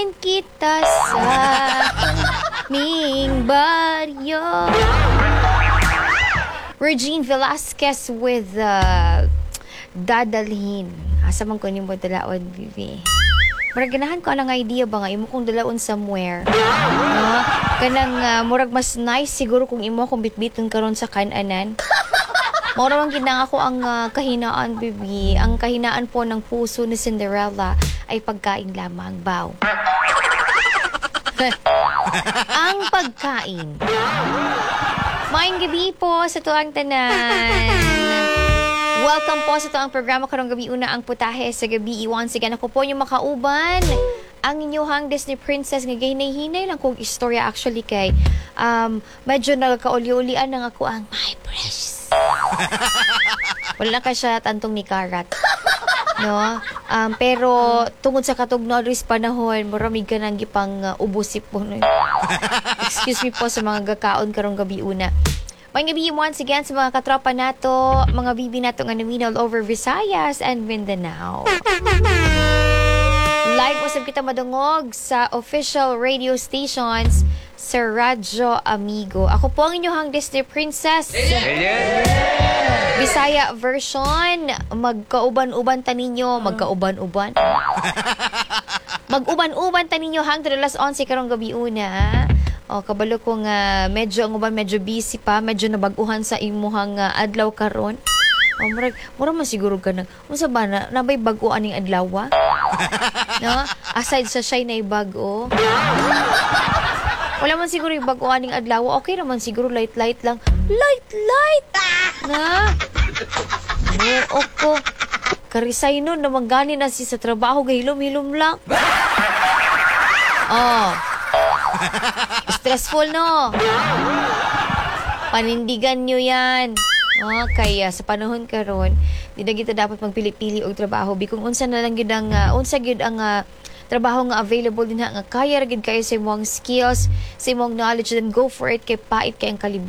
Hanapin kita sa aming baryo. Regine Velasquez with Dadalhin. Asa man ko ni mo dalaon, bibi. Murag ganahan ko anang idea ba nga imo kong dalaon somewhere. Kanang murag mas nice siguro kung imo akong bitbiton karon sa kananan. Mura man ginang ako ang kahinaan, bibi. Ang kahinaan po ng puso ni Cinderella ay pagkain lamang, baw. Ang pagkain. Maayong gabi po sa tuwang tanan. Welcome po sa tuwang programa karong gabi una ang putahe sa gabi. Once again, ako po yung makauban. Ang inyong Disney princess nga gahinay-hinay lang kong istorya actually kay medyo nagkauli-ulian ng ako ang my precious. Wala ka siya tantong ni Karat. No? Pero tungod sa katugnoris panahon, maramig ka nang gipang ubusip po. Excuse me po sa mga gakaon karong gabi una. May gabi once again sa mga katropa nato, mga bibi nato nga namin all over Visayas and Mindanao. Live usap kita madungog sa official radio stations sa Radyo Amigo. Ako po ang inyong Disney Princess. Bisaya version, magkauban-uban ta ninyo, magkauban-uban. Mag-uban-uban ta ninyo hangtod alas 11 karong gabi una. O kabalo ko nga medyo ang uban medyo busy pa, medyo nabaguhan sa imuhang adlaw karon. O mura man siguro ka na. Unsa ba na nabay bag-o aning adlaw? No? Aside sa shy na bago. Wala man siguro yung bag-o aning adlaw. Okay naman siguro light-light lang. Light-light! Na? Oo ko. Karisay nun naman gani na si sa trabaho. Gahilom-hilom lang. Oh. Stressful, no? Panindigan nyo yan. Kaya sa panahon karon, di na kita dapat magpili-pili og trabaho. Kung unsa na lang gid ang unsa gid ang trabaho nga available din nga kaya ra gid kayo sa imong skills, sa imong knowledge, then go for it kay pait kay ang kalibutan.